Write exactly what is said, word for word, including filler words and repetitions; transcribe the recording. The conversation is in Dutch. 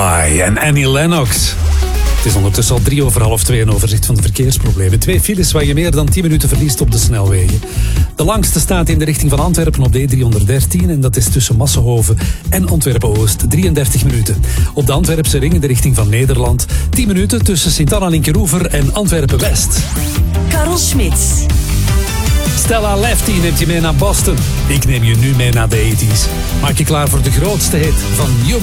Fly en Annie Lennox. Het is ondertussen al drie over half twee, een overzicht van de verkeersproblemen. Twee files waar je meer dan tien minuten verliest op de snelwegen. De langste staat in de richting van Antwerpen op de E driehonderddertien en dat is tussen Massenhoven en Antwerpen-Oost, drieëndertig minuten. Op de Antwerpse ring in de richting van Nederland, tien minuten tussen Sint-Anna-Linkeroever en Antwerpen-West. Karel Smits. Stella Lefty neemt je mee naar Boston. Ik neem je nu mee naar de tachtiger. Maak je klaar voor de grootste hit van Human